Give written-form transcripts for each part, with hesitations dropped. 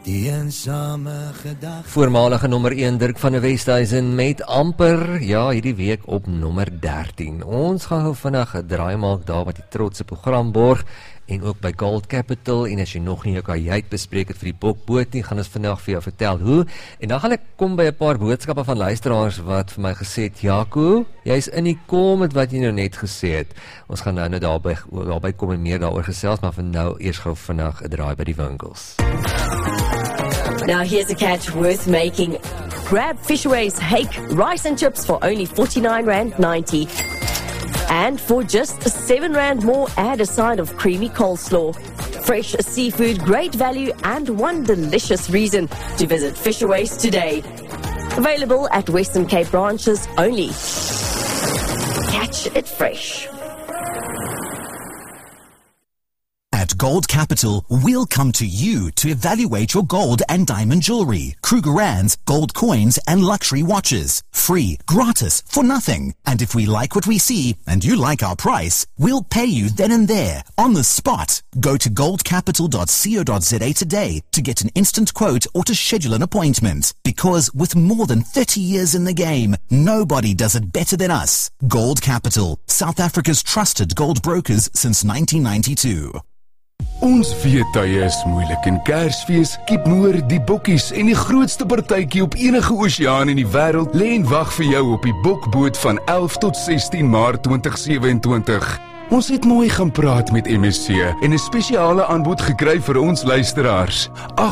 die eensame gedagte. Voormalige nommer 1 Dirk van der Westhuizen met amper, ja, hierdie week op nommer 13. Ons gaan gou vinnig 'n draai maak daar wat die trotse program borg en ook by Gold Capital, en as jy nog nie jou kajuit bespreek het vir die bokboot nie, gaan ons vandag vir jou vertel hoe, en dan gaan ek kom by 'n paar boodskappe van luisteraars wat vir my gesê het, Jaco, jy's in die kom met wat jy nou net gesê het. Ons gaan nou daarby kom en meer daaroor gesels, maar vir nou eers gou vinnig 'n draai by die winkels. Now here's a catch worth making. Grab Fishaways Hake rice and chips for only R49.90. And for just R7 more, add a side of creamy coleslaw. Fresh seafood, great value, and one delicious reason to visit Fishaways today. Available at Western Cape branches only. Catch it fresh. At Gold Capital, we'll come to you to evaluate your gold and diamond jewelry, Krugerrands, gold coins, and luxury watches. Free, gratis, for nothing. And if we like what we see, and you like our price, we'll pay you then and there, on the spot. Go to goldcapital.co.za today to get an instant quote or to schedule an appointment. Because with more than 30 years in the game, nobody does it better than us. Gold Capital, South Africa's trusted gold brokers since 1992. Ons weettye is moeilik en Kersfees, Keepmoor, die bokkies en die grootste partytjie op enige oseaan in die wêreld lê en wag vir jou op die bokboot van 11 tot 16 Maart 2027. Ons het mooi gaan praat met MSC en 'n spesiale aanbod gekry vir ons luisteraars.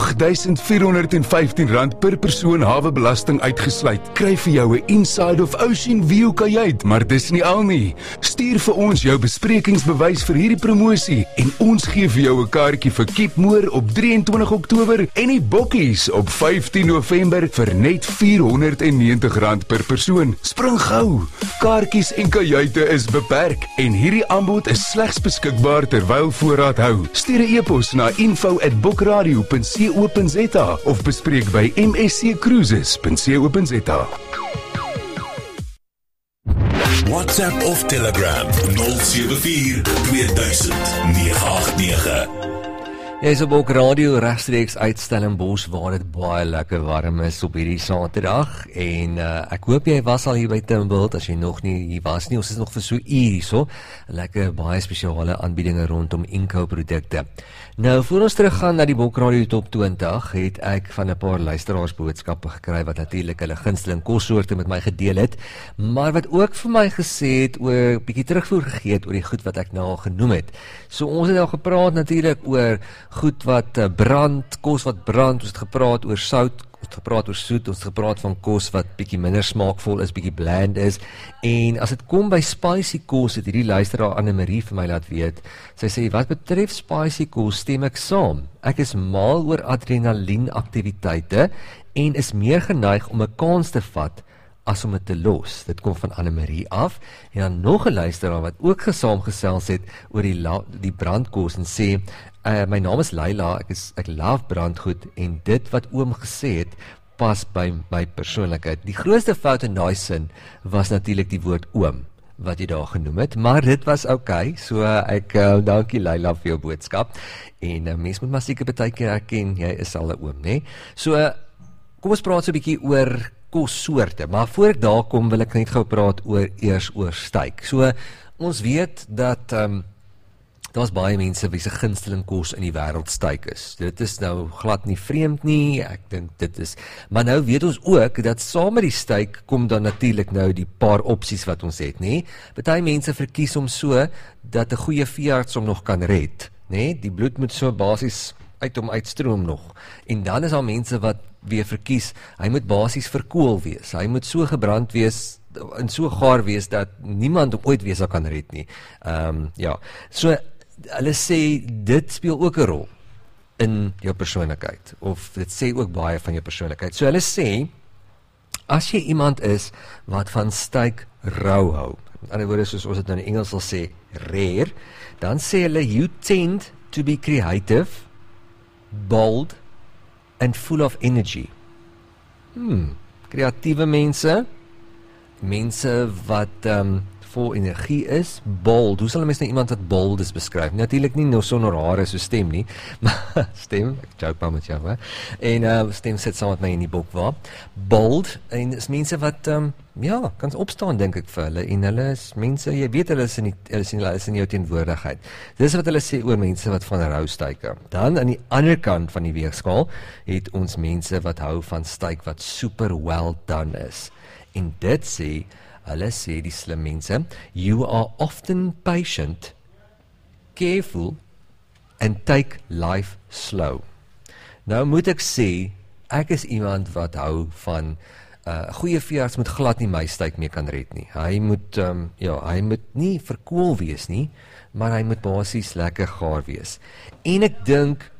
R8.415 per persoon hawebelasting uitgesluit. Kry vir jou 'n Inside of Ocean View kajuit, maar dis nie al nie. Stuur vir ons jou besprekingsbewys vir hierdie promosie en ons gee vir jou 'n kaartjie vir Keepmoor op 23 Oktober en die bokkies op 15 November vir net R490 per persoon. Spring gou. Kaartjies en kajuite is beperk en hierdie aanbod is slegs beskikbaar terwyl voorraad hou. Stuur 'n e-pos na info@bokradio.co.za of bespreek by msccruises.co.za. WhatsApp of Telegram 074 2000 989. Jy is op Radio regstreeks uit Stellenbosch waar dit baie lekker warm is op hierdie Saterdag en ek hoop jy was al hier by Timberland. As jy nog nie hier was nie, ons is nog vir so uur hierso. Lekker baie spesiale aanbiedinge rondom inkoopprodukte. Nou, voor ons teruggaan na die Bokradio Top 20, het ek van 'n paar luisteraars boodskappe gekry wat natuurlik hulle gunsteling kossoorte met my gedeel het, maar wat ook vir my gesê het oor 'n bietjie terugvoer gegee het oor die goed wat ek nou al genoem het. So ons het al gepraat natuurlik oor goed wat brand, kos wat brand, ons het gepraat oor sout, ons het gepraat oor soet, ons het gepraat van kos wat bietjie minder smaakvol is, bietjie bland is, en as dit kom by spicy kos, het hierdie luisteraar Anne-Marie vir my laat weet, sy sê, wat betref spicy kos, stem ek saam. Ek is mal oor adrenalien aktiwiteite en is meer geneig om 'n kans te vat as om dit te los. Dit kom van Anne-Marie af, en dan nog 'n luisteraar wat ook gesaamgesels het oor die brandkos en sê, my naam is Leila, ek love brandgoed en dit wat oom gesê het, pas by my persoonlikheid. Die grootste fout in daai sin was natuurlik die woord oom, wat jy daar genoem het, maar dit was okay, so ek dankie Leila vir jou boodskap, en mens moet maar seker baie keer erken, jy is al 'n oom, né? So, kom ons praat so 'n bietjie oor kossoorte, maar voor ek daar kom, wil ek net gou praat eers oor steak. So, ons weet dat daar's baie mense wie se gunsteling kos in die wêreld steak is. Dit is nou glad nie vreemd nie, ek dink dit is, maar nou weet ons ook, dat saam met die steak kom dan natuurlik nou die paar opsies wat ons het, nie? Party mense verkies om so, dat 'n goeie veearts hom nog kan red, nie? Die bloed moet so basies uit hom uitstroom nog, en dan is daar mense wat weer verkies, hy moet basies verkoel wees, hy moet so gebrand wees, en so gaar wees, dat niemand hom ooit weer sal kan red nie. Ja, so, hulle sê, dit speel ook 'n rol in jou persoonlikheid, of dit sê ook baie van jou persoonlikheid. So hulle sê, as jy iemand is wat van steak rou hou, met ander woorde soos ons dit nou in Engels sal sê, rare, dan sê hulle, you tend to be creative, bold, and full of energy. Kreatiewe mense wat vol energie is. Bold, hoe sal 'n mens nou iemand wat bold is beskryf? Natuurlik nie nou sonder hare so stem nie, maar stem, ek joke maar met jou, hè. En stem sit saam met my in die boek waar. Bold, en is mense wat ja, kan opstaan dink ek vir hulle, en hulle is mense, jy weet hulle is in jou teenwoordigheid. Dis wat hulle sê oor mense wat van rou styke. Dan aan die ander kant van die weegskaal het ons mense wat hou van styk wat super well done is. En dit sê, hulle sê die slim mense, you are often patient, careful, and take life slow. Nou moet ek sê, ek is iemand wat hou van goeie veearts moet glad nie my styk mee kan red nie. Hy moet hy moet nie verkoel wees nie, maar hy moet basies lekker gaar wees. En ek dink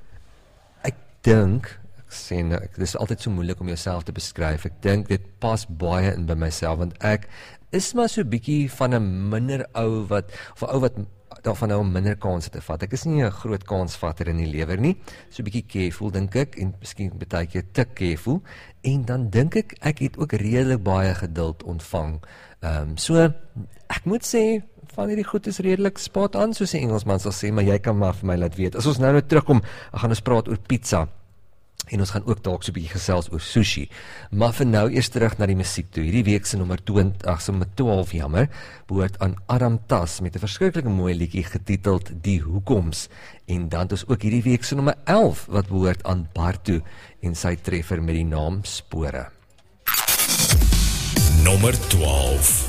sê, dit is altyd so moeilik om jouself te beskryf. Ek dink dit pas baie in by myself, want ek is maar so bietjie van 'n minder ou wat daarvan nou minder kanse te vat. Ek is nie 'n groot kansvatter in die lewe nie. So 'n bietjie careful dink ek, en miskien baie keer te careful. En dan dink ek het ook redelik baie geduld ontvang. So ek moet sê, van hierdie goed is redelik spot aan, soos 'n Engelsman sal sê, maar jy kan maar vir my laat weet. As ons nou terugkom, gaan ons praat oor pizza. En ons gaan ook dalk so 'n bietjie gesels oor sushi. Maar vir nou eers terug na die musiek toe. Hierdie week se nommer 12 jammer, behoort aan Adam Tas met 'n verskriklike mooi liedjie getiteld Die Hoekoms. En dan het ons ook hierdie week se nommer 11 wat behoort aan Bartu en sy treffer met die naam Spore. Nommer 12.